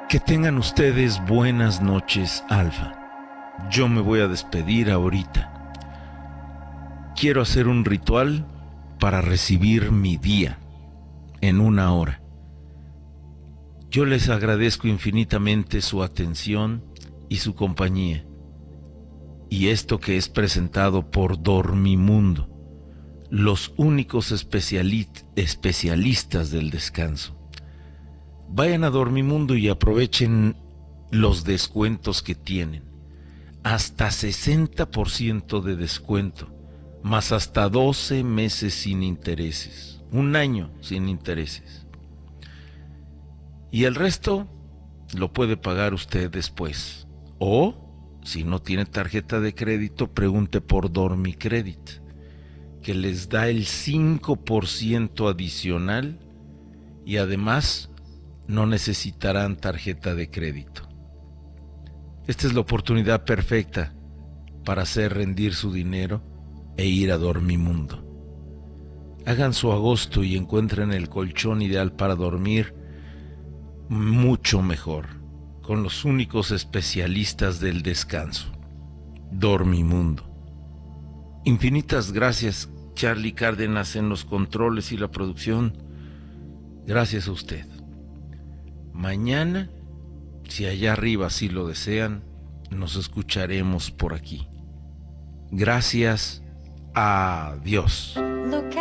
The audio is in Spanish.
Que tengan ustedes buenas noches, Alfa. Yo me voy a despedir ahorita. Quiero hacer un ritual para recibir mi día en 1 hora. Yo les agradezco infinitamente su atención y su compañía. Y esto que es presentado por Dormimundo, los únicos especialistas del descanso. Vayan a Dormimundo y aprovechen los descuentos que tienen. Hasta 60% de descuento, más hasta 12 meses sin intereses, 1 año sin intereses. Y el resto lo puede pagar usted después. O, si no tiene tarjeta de crédito, pregunte por Dormicredit, que les da el 5% adicional y además no necesitarán tarjeta de crédito. Esta es la oportunidad perfecta para hacer rendir su dinero e ir a Dormimundo. Hagan su agosto y encuentren el colchón ideal para dormir mucho mejor, con los únicos especialistas del descanso. Dormimundo. Infinitas gracias, Charlie Cárdenas en los controles y la producción. Gracias a usted. Mañana, si allá arriba así lo desean, nos escucharemos por aquí. Gracias. Adiós.